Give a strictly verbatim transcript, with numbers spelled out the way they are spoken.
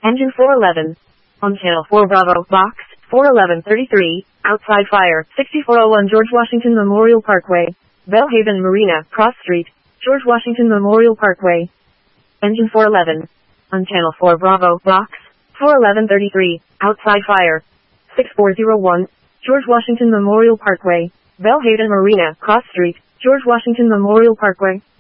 Engine four eleven. On channel four Bravo, box, four eleven thirty-three, outside fire, sixty-four oh one George Washington Memorial Parkway, Bellhaven Marina, Cross Street, George Washington Memorial Parkway. Engine four eleven. On channel four Bravo, box, four eleven thirty-three, outside fire, sixty-four oh one, George Washington Memorial Parkway, Bellhaven Marina, Cross Street, George Washington Memorial Parkway.